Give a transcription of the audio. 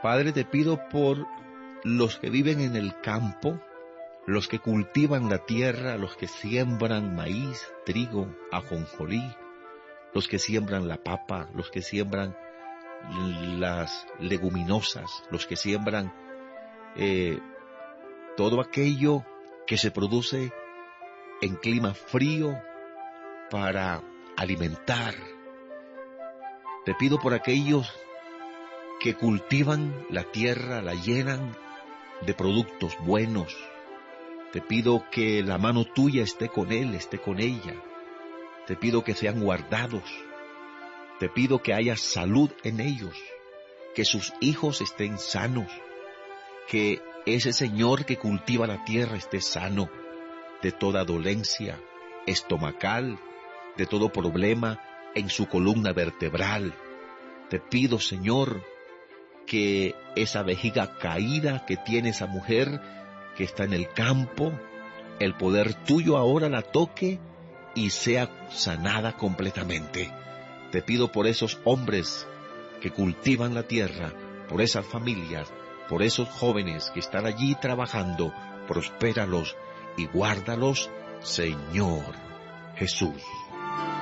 Padre, te pido por los que viven en el campo, los que cultivan la tierra, los que siembran maíz, trigo, ajonjolí, los que siembran la papa, los que siembran las leguminosas, los que siembran todo aquello que se produce en clima frío para alimentar. Te pido por aquellos que cultivan la tierra, la llenan de productos buenos. Te pido que la mano tuya esté con él, esté con ella. Te pido que sean guardados. Te pido que haya salud en ellos, que sus hijos estén sanos, que ese señor que cultiva la tierra esté sano de toda dolencia estomacal, de todo problema en su columna vertebral. Te pido, Señor, que esa vejiga caída que tiene esa mujer que está en el campo, el poder tuyo ahora la toque y sea sanada completamente. Te pido por esos hombres que cultivan la tierra, por esas familias, por esos jóvenes que están allí trabajando, prospéralos y guárdalos, Señor Jesús.